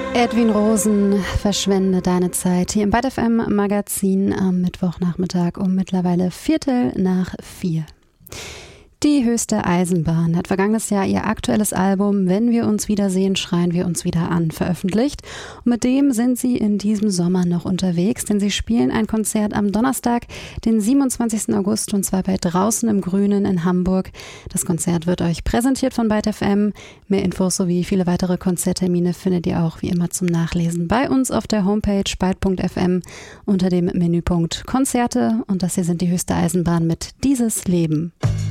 Edwin Rosen, verschwende deine Zeit hier im Byte FM Magazin am Mittwochnachmittag um mittlerweile 3:45. Die höchste Eisenbahn hat vergangenes Jahr ihr aktuelles Album Wenn wir uns wiedersehen, schreien wir uns wieder an veröffentlicht. Und mit dem sind sie in diesem Sommer noch unterwegs, denn sie spielen ein Konzert am Donnerstag, den 27. August, und zwar bei Draußen im Grünen in Hamburg. Das Konzert wird euch präsentiert von Byte FM. Mehr Infos sowie viele weitere Konzerttermine findet ihr auch wie immer zum Nachlesen bei uns auf der Homepage byte.fm unter dem Menüpunkt Konzerte. Und das hier sind die höchste Eisenbahn mit Dieses Leben.